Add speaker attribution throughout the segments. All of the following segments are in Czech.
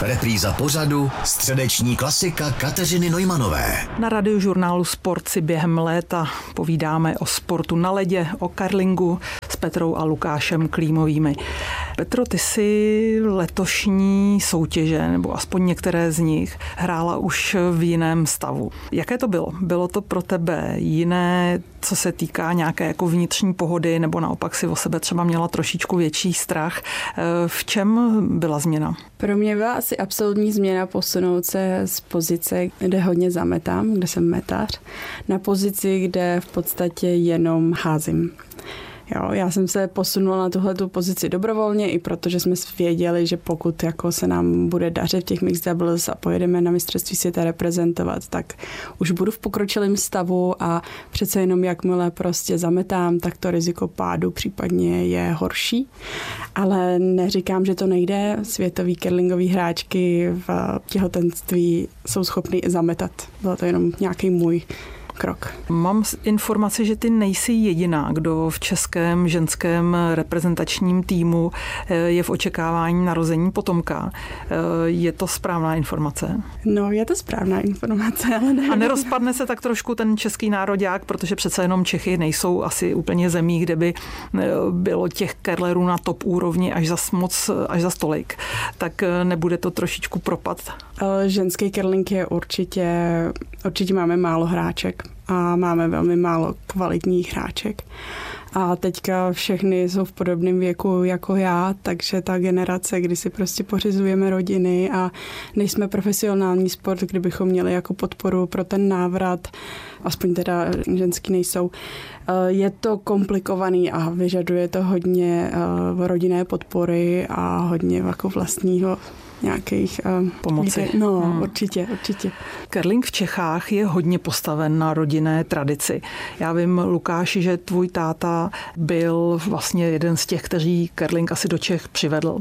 Speaker 1: Repríza pořadu středeční klasika Kateřiny Neumanové.
Speaker 2: Na Radiožurnálu Sport si během léta povídáme o sportu na ledě, o curlingu s Petrou a Lukášem Klímovými. Petro, ty si letošní soutěže, nebo aspoň některé z nich, hrála už v jiném stavu. Jaké to bylo? Bylo to pro tebe jiné, co se týká nějaké jako vnitřní pohody, nebo naopak si o sebe třeba měla trošičku větší strach? V čem byla změna?
Speaker 3: Pro mě byla asi absolutní změna posunout se z pozice, kde hodně zametám, kde jsem metař, na pozici, kde v podstatě jenom házím. Jo, já jsem se posunula na tuhletu pozici dobrovolně, i protože jsme věděli, že pokud jako se nám bude dařit v těch mixed doubles a pojedeme na mistrovství světa reprezentovat, tak už budu v pokročilém stavu a přece jenom jakmile prostě zametám, tak to riziko pádu případně je horší. Ale neříkám, že to nejde. Světový curlingový hráčky v těhotenství jsou schopny zametat. Bylo to jenom nějaký můj krok.
Speaker 2: Mám informaci, že ty nejsi jediná, kdo v českém ženském reprezentačním týmu je v očekávání narození potomka. Je to správná informace?
Speaker 3: No, je to správná informace, ale ne.
Speaker 2: A nerozpadne se tak trošku ten český nároďák, protože přece jenom Čechy nejsou asi úplně zemí, kde by bylo těch curlerů na top úrovni až za stolik. Tak nebude to trošičku propad?
Speaker 3: Ženský curling je určitě máme málo hráček a máme velmi málo kvalitních hráček. A teďka všechny jsou v podobném věku jako já, takže ta generace, kdy si prostě pořizujeme rodiny a nejsme profesionální sport, kdybychom měli jako podporu pro ten návrat, aspoň teda ženský nejsou. Je to komplikovaný a vyžaduje to hodně rodinné podpory a hodně jako vlastního nějakých
Speaker 2: pomoci.
Speaker 3: Určitě.
Speaker 2: Curling v Čechách je hodně postaven na rodinné tradici. Já vím, Lukáši, že tvůj táta byl vlastně jeden z těch, kteří curling asi do Čech přivedl.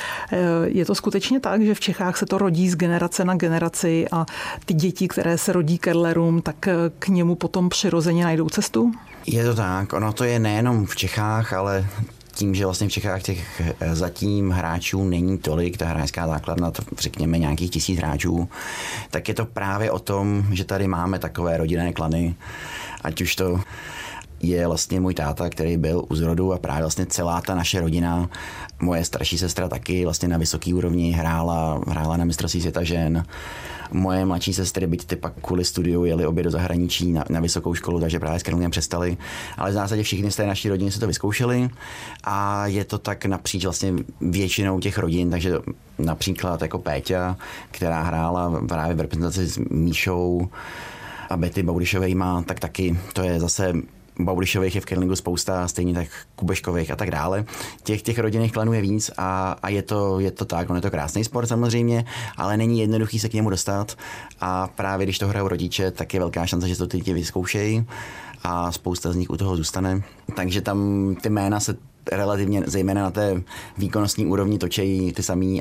Speaker 2: Je to skutečně tak, že v Čechách se to rodí z generace na generaci a ty děti, které se rodí curlerům, tak k němu potom přirozeně najdou cestu?
Speaker 4: Je to tak. Ono to je nejenom v Čechách, ale tím, že vlastně v Čechách těch zatím hráčů není tolik, ta hráčská základna, to řekněme nějakých 1000 hráčů, tak je to právě o tom, že tady máme takové rodinné klany, ať už to je vlastně můj táta, který byl u zrodu a právě vlastně celá ta naše rodina, moje starší sestra taky vlastně na vysoký úrovni hrála na mistrovství světa žen. Moje mladší sestry, byť ty pak kvůli studiu jeli obě do zahraničí na vysokou školu, takže právě s curlingem přestali. Ale v zásadě všichni z té naší rodiny se to vyzkoušeli a je to tak napříč vlastně většinou těch rodin, takže například jako Péťa, která hrála právě v reprezentaci s Míšou a Betty Baudyšovejma, tak taky to je zase Baudyšových je v curlingu spousta, stejně tak Kubeškových a tak dále. Těch rodinných klanů je víc a je to tak, on je to krásný sport samozřejmě, ale není jednoduchý se k němu dostat a právě když to hrajou rodiče, tak je velká šance, že to ty děti vyzkoušejí a spousta z nich u toho zůstane. Takže tam ty jména se relativně, zejména na té výkonnostní úrovni točejí ty samý,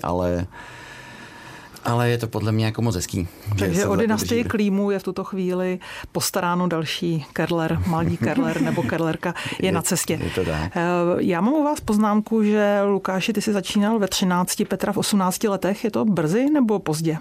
Speaker 4: ale je to podle mě jako moc hezký.
Speaker 2: Takže o dynastii Klímů je v tuto chvíli postaráno další curler, mladý curler nebo curlerka je na cestě.
Speaker 4: Je to tak.
Speaker 2: Já mám u vás poznámku, že Lukáši, ty jsi začínal ve 13, Petra v 18 letech. Je to brzy nebo pozdě?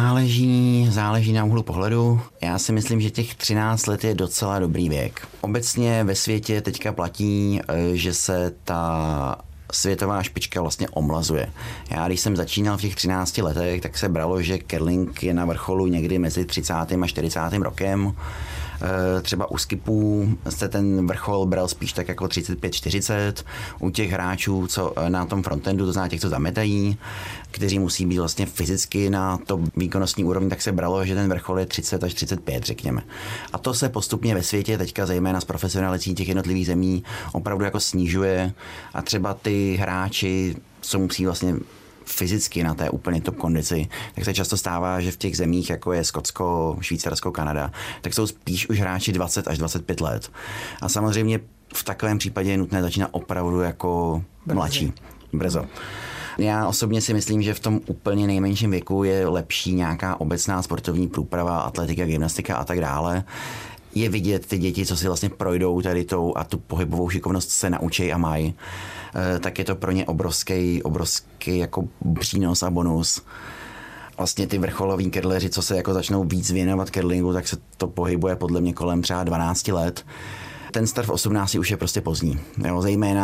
Speaker 4: Záleží na úhlu pohledu. Já si myslím, že těch 13 let je docela dobrý věk. Obecně ve světě teďka platí, že se ta světová špička vlastně omlazuje. Já když jsem začínal v těch 13 letech, tak se bralo, že curling je na vrcholu někdy mezi 30. a 40. rokem. Třeba u skipů se ten vrchol bral spíš tak jako 35-40. U těch hráčů, co na tom frontendu, to znamená těch, co zametají, kteří musí být vlastně fyzicky na to výkonnostní úrovni, tak se bralo, že ten vrchol je 30 až 35, řekněme. A to se postupně ve světě, teďka zejména s profesionalicí těch jednotlivých zemí, opravdu jako snižuje a třeba ty hráči, co musí vlastně fyzicky na té úplně top kondici, tak se často stává, že v těch zemích, jako je Skotsko, Švýcarsko, Kanada, tak jsou spíš už hráči 20 až 25 let. A samozřejmě v takovém případě je nutné začínat opravdu jako mladší. Brzo. Já osobně si myslím, že v tom úplně nejmenším věku je lepší nějaká obecná sportovní průprava, atletika, gymnastika a tak dále. Je vidět ty děti, co si vlastně projdou tady tou a tu pohybovou šikovnost se naučí a mají, tak je to pro ně obrovský jako přínos a bonus. vlastně ty vrcholoví curleři, co se jako začnou víc věnovat curlingu, tak se to pohybuje podle mě kolem třeba 12 let. Ten start v 18 už je prostě pozdní. Jo, zejména